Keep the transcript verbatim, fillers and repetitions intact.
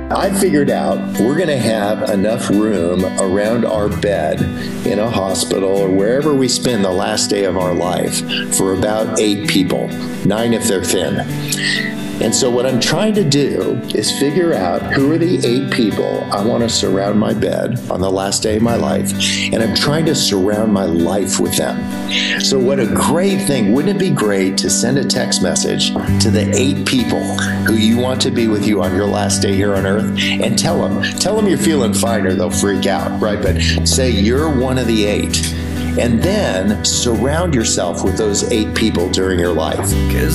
I figured out we're going to have enough room around our bed in a hospital or wherever we spend the last day of our life for about eight people, nine if they're thin. And so what I'm trying to do is figure out who are the eight people I want to surround my bed on the last day of my life, and I'm trying to surround my life with them. So what a great thing. Wouldn't it be great to send a text message to the eight people who you want to be with you on your last day here on earth and tell them, tell them you're feeling fine or they'll freak out, right? But say you're one of the eight. And then surround yourself with those eight people during your life.